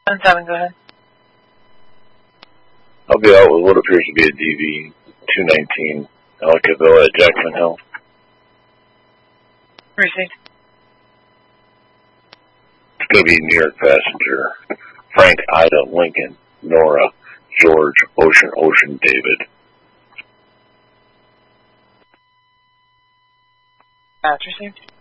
7, go ahead. I'll be out with what appears to be a DV 219 Ellicottville at Jackson Hill. Received. It's going to be New York passenger. Frank, Ida, Lincoln, Nora, George, Ocean, David. That's received.